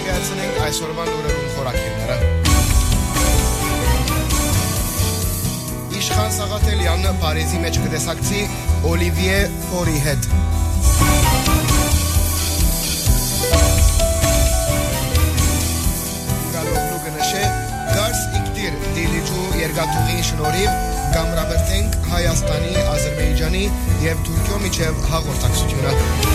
ներկայացնենք այսօրվան լուրերում խորաքերները։ Իշխան Սաղաթելյանը Փարիզի մեջ կտեսակցի Օլիվիե Ֆորի հետ։ Գալովլու կնշե Գարս Իգտիր Դիլիջու երկաթուղի շնորհիվ կամրաբերդենք Հայաստանի, Ադրբեջանի եւ Թուրքիո միջև հաղորդակցությունը։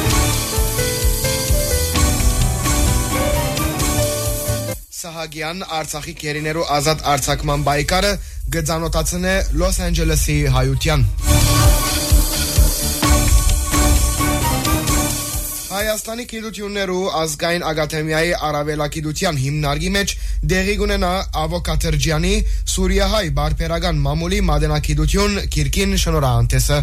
Սահագյան Արցախի գերիներու ազատ արձակման բայկարը գծանոթացնե Լոս Անջելեսի հայության։ Հայաստանի գիտություններու ազգային ակադեմիայի առավելագիտության հիմնարկի մեջ դեղի կունենա Ավոկաթերջյանի Սուրիահայ բարբերական մամուլի մատենագիտություն Քիրքին շնորհանդեսը։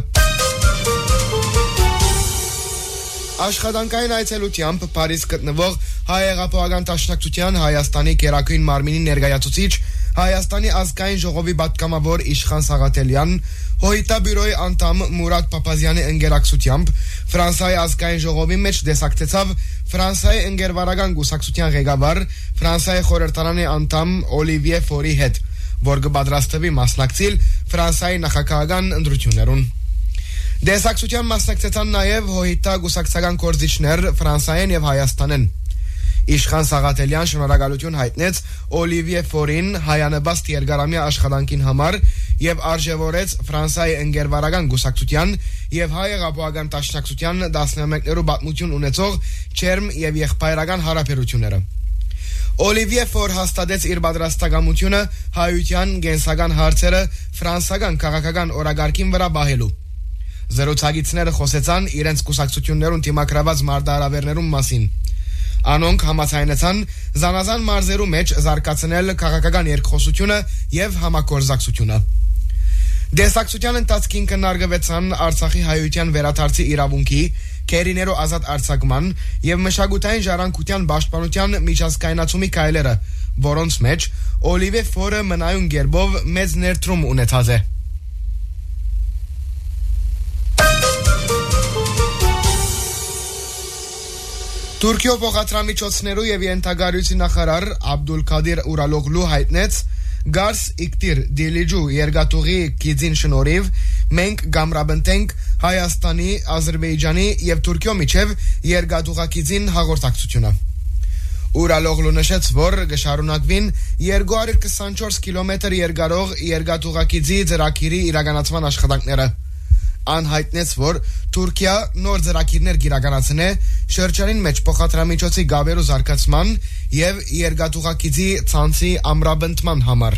Աշխատանքային այցելությամբ Փարիզ գտնվող Հայ-Հեղափոխական Դաշնակցության Հայաստանի Գերագույն մարմինի ներկայացուցիչ Հայաստանի ազգային ժողովի պատգամավոր Իշխան Սաղաթելյան Հոյտաբյուրոյի անդամ Մուրադ Փափազյանի ընկերակցությամբ Ֆրանսիայի ազգային ժողովի մեջ դեսակցեցավ Ֆրանսիայի ընկերվարական գուսակցության ղեկավար Ֆրանսիայի խորհրդարանի անդամ Օլիվիե Ֆորի հետ, որ կպատրաստվի մասնակցել Ֆրանսիայի նախագահական ընտրություններուն։ Դեսակցության մասնակցեցան նաև հոհիտա գուսակցական կորզիչներ Ֆրանսիայեն եւ Հայաստանեն։ Իշխան Սաղաթելյան շնորհակալություն հայտնեց Օլիվիե Ֆորին հայանպաստ երկարամյա աշխատանքին համար եւ արժեվորեց Ֆրանսիայի ընկերվարական գուսակցության եւ Հայ-Հեղափոխական Դաշնակցության 11-րու պատմություն ունեցող չերմ եւ եղբայրական հարաբերությունները։ Օլիվիե Ֆոր հաստատեց իր պատրաստակամությունը հայության գենսական հարցերը ֆրանսական քաղաքական օրագարկին վրա բահելու։ Զրուցակիցները խոսեցան իրենց կուսակցություններուն թիմակրաված մարտահրավերներուն մասին։ Անոնք համաձայնեցան զանազան մարզերու մեջ զարգացնել քաղաքական երկխոսությունը եւ համագործակցությունը։ Դեսակցության ընթացքին քննարկվեցան Արցախի հայության վերադարձի իրավունքի, քերիներու ազատ արձակման եւ մշակութային ժառանգության պաշտպանության միջազգայնացումի քայլերը, որոնց մեջ Օլիվիե Ֆորը մնայուն գերբով մեծ ներդրում ունեցած է։ Թուրքիո փոխադրամիջոցներու եւ ենթագարույցի նախարար Աբդուլկադիր Ուրալոգլու հայտնեց Գարս Իգտիր Դիլիջու երկաթուղի գիծին շնորհիվ մենք կամրաբնտենք Հայաստանի, Ադրբեջանի եւ Թուրքիո միջև երկաթուղագիծին հաղորդակցությունը։ Ուրալոգլու նշեց, որ կշարունակվին 224 կիլոմետր երկարող երկաթուղագիծի ծրագիրի իրականացման աշխատանքները։ Անհայտնեց, որ Թուրքիա նոր ծրագիրներ կիրականացնե շրջանին մեջ փոխադրամիջոցի գաբերու զարգացման եւ երկաթուղագիծի ցանցի ամրապնդման համար։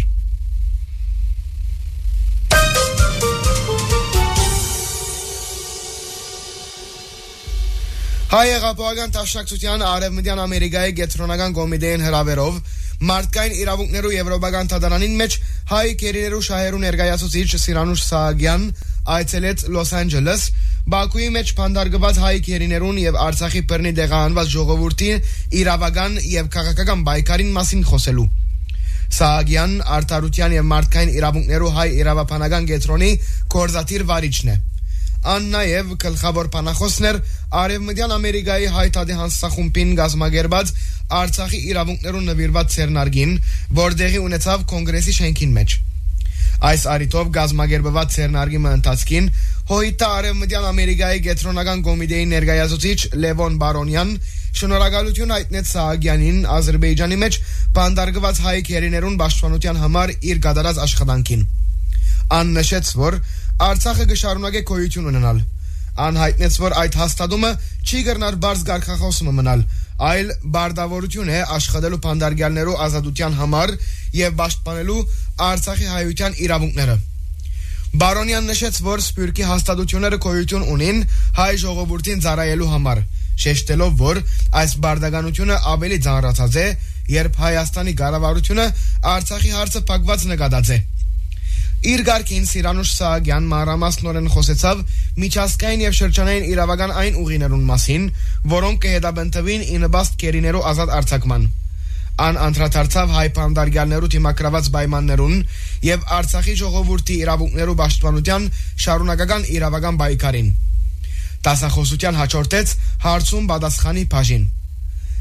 Հայ-Հեղափոխական Դաշնակցության Արևմտյան Ամերիկայի Գետրոնական կոմիտեին հրավերով Մարդկային իրավունքներու Եվրոպական դատարանին մեջ հայ գերիներու շահերու ներկայացուցիչ Սիրանուշ Սահագյան այցելեց Լոս Անջելես, Բաքուի մեջ փանդարգված հայ գերիներուն եւ Արցախի բռնի դեղահանված ժողովրդի իրավական եւ քաղաքական բայկարին մասին խոսելու։ Սահագյան Արտարության եւ Մարդկային իրավունքներու հայ իրավապանական կենտրոնի կորզատիր վարիչն է։ Ան նաև գլխավոր բանախոսներ Արևմտյան Ամերիկայի հայտարարի հանձնախումբին գազմագերբած Արցախի իրավունքներուն նվիրված ցերնարգին, որտեղի ունեցավ կոնգրեսի շենքին մեջ։ Այս արիտով գազմագերբված ցերնարգի ընթացքին հոյտա Արևմտյան Ամերիկայի Գետրոնական կոմիտեի ներկայացուցիչ Լևոն Բարոնյան շնորհակալություն հայտնեց Սահագյանին Ադրբեջանի մեջ բանդարգված հայ գերիներուն պաշտպանության համար իր կատարած աշխատանքին։ Ան նշեց, որ Արցախը կշարունակե գոյություն ունենալ։ Ան հայտնեց, որ այդ հաստատումը չի կրնար բարձ գարքախոսում մնալ, այլ բարդավորություն է աշխատելու բանդարգյալներու ազատության համար եւ պաշտպանելու Արցախի հայության իրավունքները։ Բարոնյան նշեց, որ Սփյուռքի հաստատությունները գոյություն ունին հայ ժողովրդին ծառայելու համար, շեշտելով, որ այս բարդականությունը ավելի ծանրացած է, երբ Հայաստանի կառավարությունը Արցախի հարցը փակված նկատած է։ Իր գարկին Սիրանուշ Սահագյան մանրամասնորեն խոսեցավ միջազգային եւ շրջանային իրավական այն ուղիներուն մասին, որոնք կհետապնդվին ինպաստ գերիներու ազատ արձակման։ Ան անդրադարձավ հայ բանդարգյալներու դիմակրաված պայմաններուն եւ Արցախի ժողովրդի իրավունքներու պաշտպանության շարունակական իրավական պայքարին։ Դասախոսության հաջորդեց հարցում պատասխանի բաժին։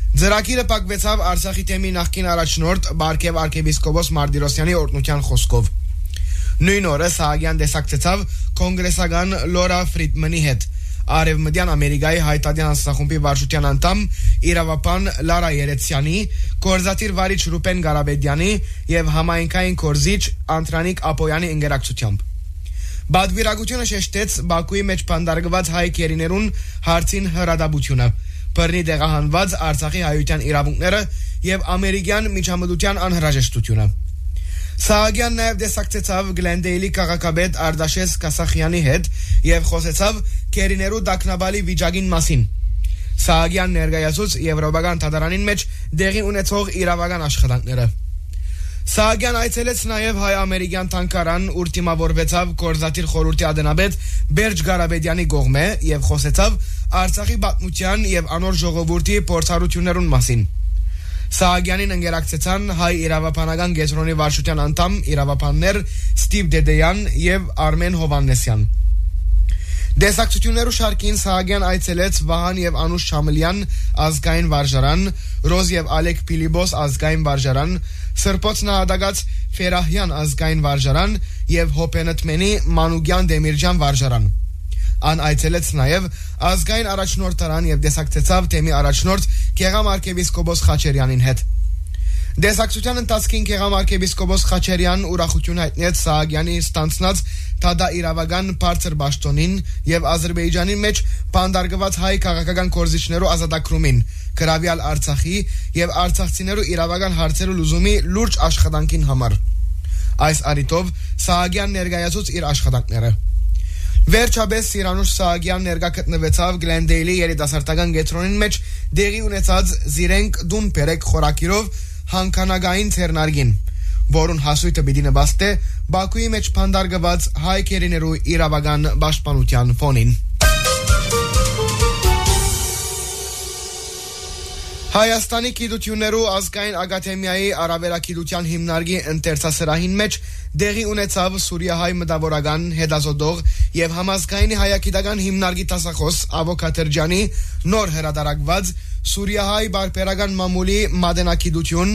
Ձեռագիրը փակվեցավ Արցախի թեմի նախկին առաջնորդ Բարքև arczepiskopos Mardirosyan-ի օրհնության խոսքով։ Նույն օրը Սահակյան դեսակցեցավ կոնգրեսական Լորա Ֆրիդմանի հետ։ Արևմտյան Ամերիկայի հայտարարության հանձնախումբի վարչության անդամ իրավապան Լարա Երեցյանի, գործադիր վարիչ Ռուբեն Գարաբեդյանի եւ համայնքային կորզիչ Անտրանիկ Ապոյանի ընկերակցությամբ։ Բադվիրագությունը շեշտեց Բաքուի մեջ փանդարգված հայ կերիներուն հարցին հրադաբությունը, բռնի դեղահանված Արցախի հայության իրավունքները եւ ամերիկյան միջամտության անհրաժեշտությունը։ Սահակյան նաև դեսակցեցավ Գլենդեյլի քաղաքապետ Արդաշես Կասախյանի հետ եւ խոսեցավ կերիներու դակնաբալի վիճակին մասին։ Սահակյան ներկայացուց Եվրոպական թատրոնին մեջ դեղի ունեցող իրավական աշխատանքները։ Սահակյան այցելեց նաև հայ-ամերիկյան թանգարան, ուր դիմավորվեցավ գործադիր խորհրդի ադենաբեդ Բերջ Գարաբեդյանի կողմէ եւ խոսեցավ Արցախի պատմության եւ անոր ժողովրդի փորձառություններուն մասին։ Սահակյանին ընկերակցեցան հայ իրավապանական գետրոնի վարչության անդամ իրավապաններ Ստիվ Դեդեյան եւ Արմեն Հովաննեսյան։ Դեսակցություններու շարքին Սահակյան այցելեց Վահան եւ Անուշ Շամլյան ազգային վարժարան, Ռոզ եւ Ալեք Փիլիպոս ազգային վարժարան, Սրբոց Նահատակած Ֆերահյան ազգային վարժարան եւ Հոպենտմենի Մանուկյան Դեմիրջան վարժարան։ Ան այցելեց նաև ազգային առաջնորդարան եւ դեսակցեցավ թեմի առաջնորդ Գեղամ arczepiskopos Խաչերյանին հետ։ Դեսակցության ընթացքին Գեղամ arczepiskopos Խաչերյան ուրախություն հայտնեց Սահակյանի ստանցնած թադա իրավական բարձր պաշտոնին եւ Ադրբեջանի մեջ բանդարգված հայ քաղաքական կորզիչներու ազատագրումին, գրավյալ Արցախի եւ արցախցիներու իրավական հարցերու լուծումի լուրջ աշխատանքին համար։ Այս առիթով Սահակյան ներկայացուց իր աշխատանքները։ Վերջապես Սիրանուշ Սահակյան ներկա գտնվեցավ Գլենդեյլի երիտասարդական կենտրոնին մեջ դեղի ունեցած Զիրենք դուն պերեք խորակիրով հանքանագային ցերնարգին, որուն հասույթը պիտի նպաստե Բաքուի մեջ փանդարգված հայ կերիներու իրավական պաշտպանության ֆոնին։ Հայաստանի գիտություններու ազգային ակադեմիայի արաբերագիտության հիմնարկի ընթերցասրահին մեջ դեղի ունեցավ Սուրիահայ մտավորական հետազոտող եւ համազգայինի հայագիտական հիմնարկի տասախոս Ավոկատերջյանի նոր հրատարակված Սուրիահայ բարբերական մամուլի մատենագիտություն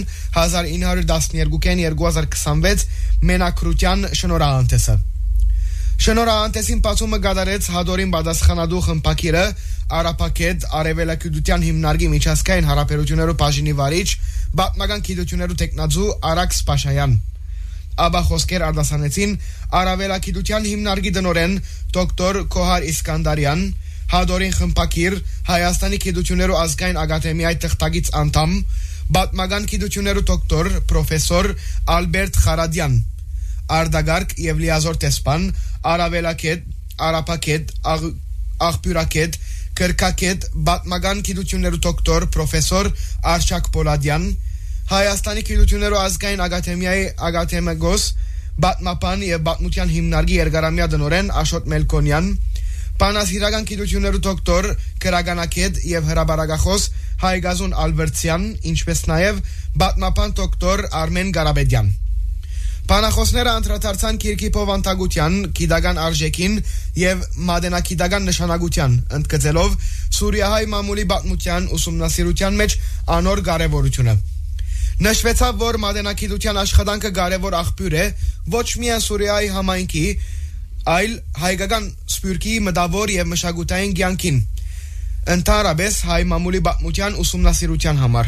1912-2026 մենակրության շնորհանդեսը։ Շնորհանդեսին բացումը կատարեց Հադորին պատասխանատու խմբակիրը Արաբակետ արևելագիտության հիմնարկի միջազգային հարաբերություններու բաժինի վարիչ պատմական գիտություններու տեխնացու Արաքս Պաշայան։ Աբա խոսքեր արտասանեցին արևելագիտության հիմնարկի տնօրեն դոկտոր Քոհար Իսկանդարյան, Հադորին խմբակիր Հայաստանի գիտություններու ազգային ակադեմիայի թղթակից անդամ, պատմական գիտություններու դոկտոր պրոֆեսոր Ալբերտ Խարադյան, Արդագարգ եւ լիազոր տեսփան, արաբելակետ, արաբակետ, աղբյուրակետ, կրկակետ, պատմական գիտություններու դոկտոր պրոֆեսոր Արշակ Պոլադյան, Հայաստանի գիտություններու ազգային ակադեմիայի ակադեմիգոս, պատմապան եւ պատմության հիմնարկի երկարամյա տնօրեն Աշոտ Մելքոնյան, Բանասիրական գիտություններու դոկտոր, քրագանակետ եւ հրաբարակախոս Հայգազուն Ալբերտյան, ինչպես նաեւ պատմապան դոկտոր Արմեն Գարաբեդյան։ Բանախոսները անդրադարձան Կիրքի փոխանցագության, գիտական արժեքին եւ մատենագիտական նշանակության, ընդգծելով Սուրիահայ մամուլի պատմության ուսումնասիրության մեջ անոր կարեւորությունը։ Նշվեցավ, որ մատենագիտության աշխատանքը կարևոր աղբյուր է ոչ միայն Սուրիայի համայնքի, այլ հայկական սփյուռքի մտավոր եւ մշակութային կյանքին, ընդհանրապես հայ մամուլի պատմության ուսումնասիրության համար։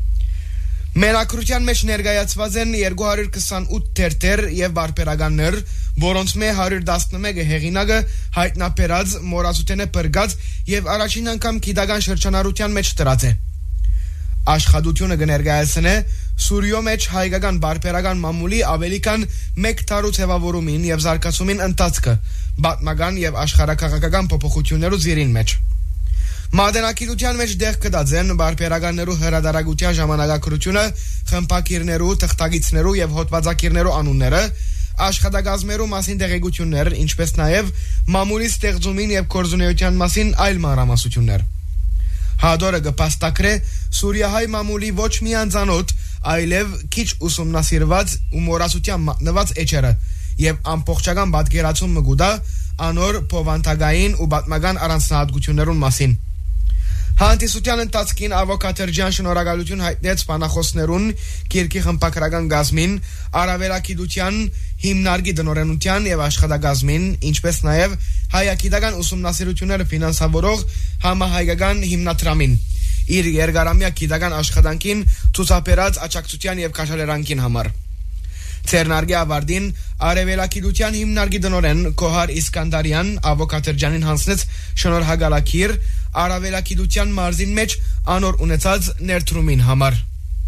Մենակրության մեջ ներկայացված են 228 թերթեր եւ բարբերականներ, որոնց մե 111-ը հեղինակը հայտնաբերած մորացութենը բրգած եւ առաջին անգամ գիտական շրջանառության մեջ դրած է։ Աշխատությունը կներկայացնե Սուրիո մեջ հայկական բարբերական մամուլի ավելի քան 1 տարու ձևավորումին եւ զարգացումին ընթացքը, պատմական եւ աշխարհակաղակական փոփոխություններու զիրին մեջ։ Մատենագիտության մեջ դեղ կդած են բարբերականներու հրատարակության ժամանակագրությունը, խմբակիրներու, թղթակիցներու եւ հոդվածակիրներու անունները, աշխատակազմերու մասին տեղեկություններ, ինչպես նաեւ մամուլի ստեղծումին եւ կորզունեության մասին այլ մանրամասնություններ։ Հադորը կփաստակրե Սուրիահայ մամուլի ոչ միայն ցանոթ, այլև քիչ ուսումնասիրված ու մորացության մատնված էջերը եւ ամբողջական պատկերացումը գուտա անոր փոխանցագային ու պատմական առանձնահատկություններուն մասին։ Հանդիսության ընթացքին Ավոկատ Էրջյան շնորհակալություն հայտնեց բանախոսներուն, Կիրքի խմբակրական գազմին, Արավելագիտության հիմնարկի դնորենության եւ աշխատակազմին, ինչպես նաեւ հայագիտական ուսումնասիրությունները ֆինանսավորող համահայկական հիմնադրամին, իր երկարամյա գիտական աշխատանքին ցուցաբերած աջակցության եւ քաշալերանքին համար։ Ցերնարգի ավարտին Արևելագիտության հիմնարկի դնորեն Կոհար Իսկանդարյան Ավոկատ Էրջյանին հանձնեց շնորհակալագիր Արևելագիտության մարզին մեջ անոր ունեցած ներդրումին համար։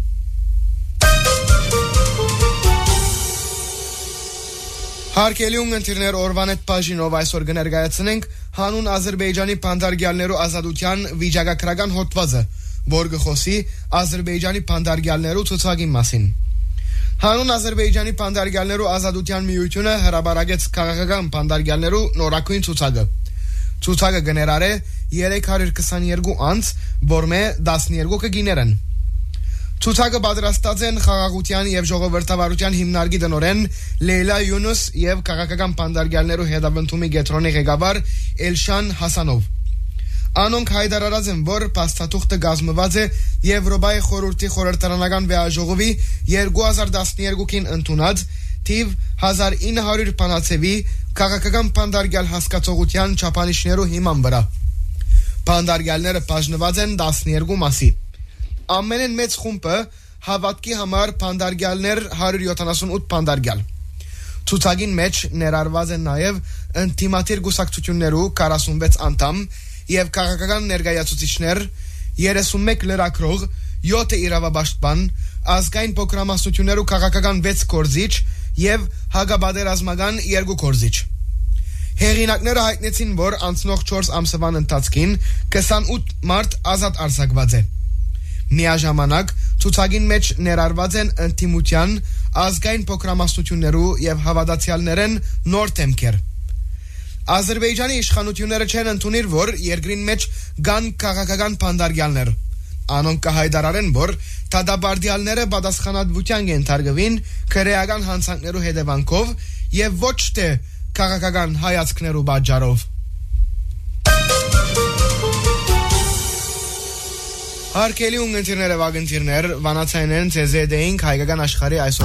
Հարկելի ունգընտիրներ օրվան այդ բաժինով այսօր կներկայացնենք հանուն Ադրբեջանի բանդարգյալներու ազատության վիճակագրական հոդվածը, որ կխոսի Ադրբեջանի բանդարգյալներու ցուցակի մասին։ Հանուն Ադրբեջանի բանդարգյալներու ազատության միությունը հրաբարակեց քաղաքական բանդարգյալներու նորակույն ցուցակը։ Ցուցակը գներարե 322 անձ, որմե 12 կգիներ են։ Ցուցակը պատրաստած են խաղաղության եւ ժողովրդավարության հիմնարկի դնորեն Լեյլա Յունուս եւ քաղաքական բանդարգյալներու հետապնդումի կենտրոնի ղեկավար Էլշան Հասանով։ Անոնք հայտարարած են, որ փաստաթուղթը կազմված է Եվրոպայի խորհրդի խորհրդարանական վեաժողովի 2012-ին ընդունած թիվ 1900 բանացեվի քաղաքական բանդարգյալ հասկացողության չափանիշներու հիման վրա։ Բանդարգյալները բաժնված են 12 մասի։ Ամենեն մեծ խումբը հավատքի համար բանդարգյալներ 178 բանդարգյալ։ Ցուցակին մեջ ներառված են նաև ինտիմատիր գուսակցություններու 46 անդամ եւ քաղաքական ներկայացուցիչներ, 31 լրագրող, 7 իրավապաշտպան, ազգային փոքրամասնություններու քաղաքական 6 գործիչ եւ հագաբادرազմական 2 գործիչ։ Հեղինակները հայտնեցին, որ անցնող 4 ամսվան ընթացքին 28 մարդ ազատ արձակված է։ Միաժամանակ ցուցակին մեջ ներառված են ինտիմության, ազգային փոքրամասնություններու եւ հավատացյալներեն նոր թեմքեր։ Ադրբեջանի իշխանությունները չեն ընդունիր, որ երկրին մեջ կան քաղաքական բանդարգյալներ։ Անոնք կհայտարարեն, որ դատաբարդյալները պատասխանատվության ենթարկվին քրեական հանցանքներու հետևանքով եւ ոչ թե քաղաքական հայացքներու պատճառով։ Հարկելի ունգընտիրները վագընտիրներ, վանացայնեն ձեզեդեինք հայկական աշխարհի այսօր